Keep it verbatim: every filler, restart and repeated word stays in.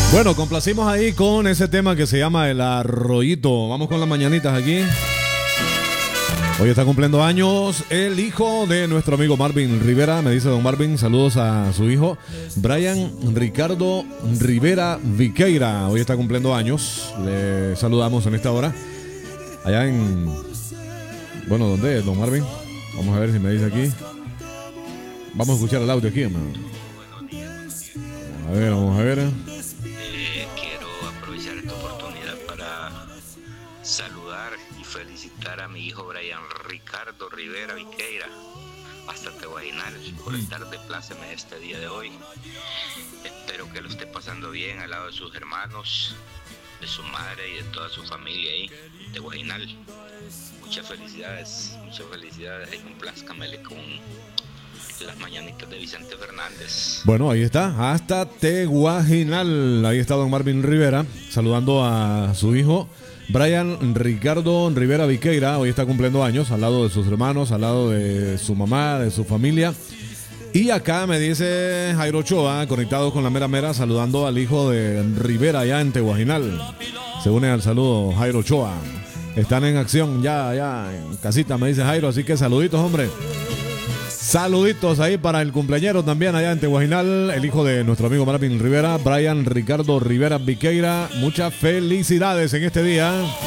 Bueno, complacimos ahí con ese tema que se llama El Arroyito. Vamos con las mañanitas aquí. Hoy está cumpliendo años el hijo de nuestro amigo Marvin Rivera. Me dice don Marvin, saludos a su hijo Brian Ricardo Rivera Viqueira. Hoy está cumpliendo años. Le saludamos en esta hora. Allá en... Bueno, ¿dónde es don Marvin? Vamos a ver si me dice aquí. Vamos a escuchar el audio aquí, hermano. A ver, vamos a ver. Eh, quiero aprovechar esta oportunidad para saludar y felicitar a mi hijo Brian Ricardo Rivera Viqueira hasta Teguainal por estar de pláceme este día de hoy. Espero que lo esté pasando bien al lado de sus hermanos, de su madre y de toda su familia ahí en Teguainal. Muchas felicidades, muchas felicidades y complázcamele con las mañanitas de Vicente Fernández. Bueno, ahí está, hasta Teguainal. Ahí está don Marvin Rivera saludando a su hijo Brian Ricardo Rivera Viqueira. Hoy está cumpliendo años al lado de sus hermanos, al lado de su mamá, de su familia. Y acá me dice Jairo Ochoa, conectado con la mera mera, saludando al hijo de Rivera allá en Teguainal. Se une al saludo Jairo Ochoa. Están en acción ya, ya en casita, me dice Jairo, así que saluditos, hombre. Saluditos ahí para el cumpleañero también allá en Teguainal, el hijo de nuestro amigo Marvin Rivera, Brian Ricardo Rivera Viqueira. Muchas felicidades en este día.